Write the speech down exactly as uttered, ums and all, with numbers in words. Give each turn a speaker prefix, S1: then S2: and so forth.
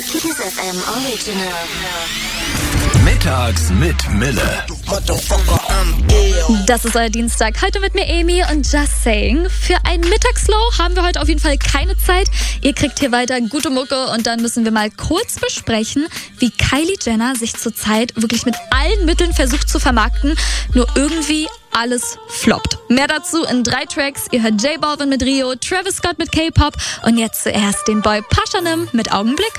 S1: Kiss F M Original.
S2: Mittags mit Mille.
S3: Das ist euer Dienstag. Heute mit mir Amy und Just Saying. Für ein Mittagslow haben wir heute auf jeden Fall keine Zeit. Ihr kriegt hier weiter gute Mucke und dann müssen wir mal kurz besprechen, wie Kylie Jenner sich zurzeit wirklich mit allen Mitteln versucht zu vermarkten, nur irgendwie alles floppt. Mehr dazu in drei Tracks. Ihr hört J Balvin mit Rio, Travis Scott mit K-Pop und jetzt zuerst den Boy Pashanim mit Augenblick.